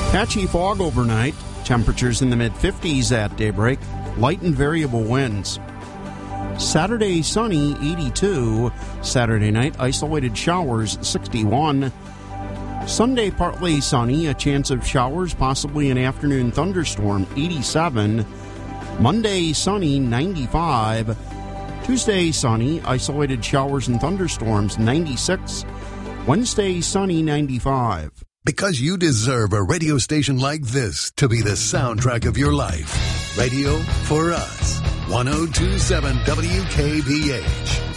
Patchy fog overnight. Temperatures in the mid-50s at daybreak. Light and variable winds. Saturday, sunny, 82. Saturday night, isolated showers, 61. Sunday, partly sunny, a chance of showers, possibly an afternoon thunderstorm, 87. Monday, sunny, 95. Tuesday, sunny, isolated showers and thunderstorms, 96. Wednesday, sunny, 95. Because you deserve a radio station like this to be the soundtrack of your life. Radio for Us. 102.7 WKBH.